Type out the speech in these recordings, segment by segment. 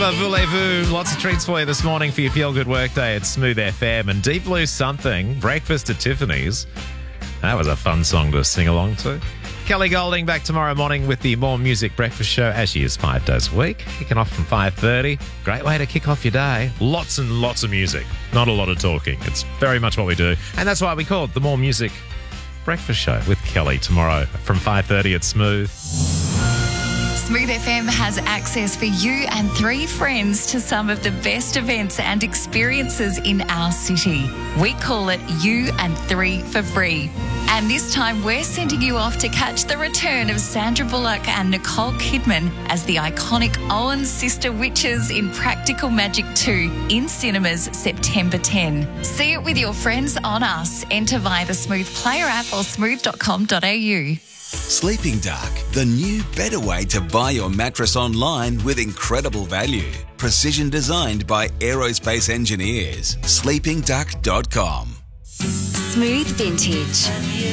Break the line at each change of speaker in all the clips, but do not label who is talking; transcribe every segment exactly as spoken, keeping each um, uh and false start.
ABBA, Voulez-Vous. Lots of treats for you this morning for your feel-good workday at Smooth F M. And Deep Blue Something, Breakfast at Tiffany's. That was a fun song to sing along to. Kelly Golding back tomorrow morning with the More Music Breakfast Show, as she is five days a week. Kicking off from five thirty. Great way to kick off your day. Lots and lots of music. Not a lot of talking. It's very much what we do. And that's why we call it the More Music Breakfast Show with Kelly tomorrow from five thirty at Smooth.
Smooth F M has access for you and three friends to some of the best events and experiences in our city. We call it You and Three for free. And this time we're sending you off to catch the return of Sandra Bullock and Nicole Kidman as the iconic Owen Sister Witches in Practical Magic two in cinemas September tenth. See it with your friends on us. Enter via the Smooth Player app or smooth dot com dot a u.
Sleeping Dark, the new better way to buy your mattress online with incredible value. Precision designed by aerospace engineers. sleeping duck dot com.
Smooth Vintage.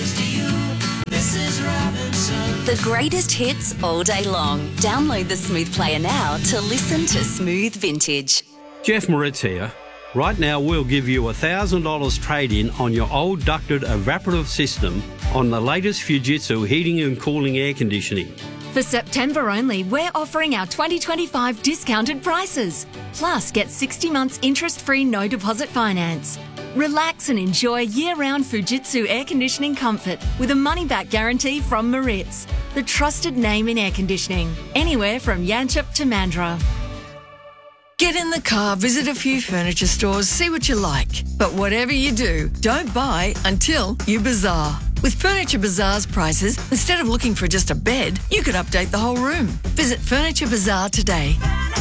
The greatest hits all day long. Download the Smooth Player now to listen to Smooth Vintage.
Jeff Moritz here. Right now we'll give you one thousand dollars trade-in on your old ducted evaporative system on the latest Fujitsu heating and cooling air conditioning.
For September only, we're offering our twenty twenty-five discounted prices. Plus, get sixty months interest-free no deposit finance. Relax and enjoy year-round Fujitsu air conditioning comfort with a money-back guarantee from Moritz, the trusted name in air conditioning, anywhere from Yanchep to Mandurah.
Get in the car, visit a few furniture stores, see what you like. But whatever you do, don't buy until you bazaar. With Furniture Bazaar's prices, instead of looking for just a bed, you could update the whole room. Visit Furniture Bazaar today.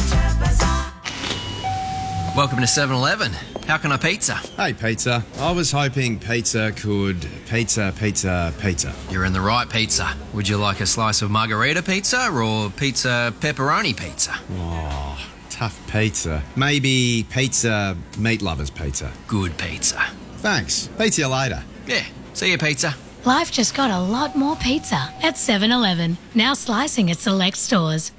Welcome to seven eleven. How can I pizza?
Hey, pizza. I was hoping pizza could pizza, pizza, pizza.
You're in the right pizza. Would you like a slice of margarita pizza or pizza pepperoni pizza?
Oh, tough pizza. Maybe pizza meat lovers pizza.
Good pizza.
Thanks. Pizza you later.
Yeah. See you, pizza.
Life just got a lot more pizza at seven eleven. Now slicing at select stores.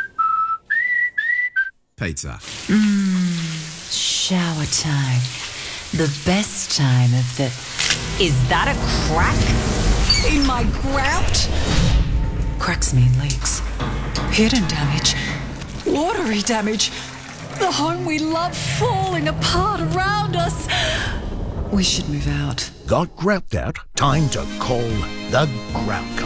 Pizza.
Mmm, shower time. The best time of the... Is that a crack in my grout? Cracks mean leaks. Hidden damage. Watery damage. The home we love falling apart around us. We should move out.
Got grout out? Time to call the Grout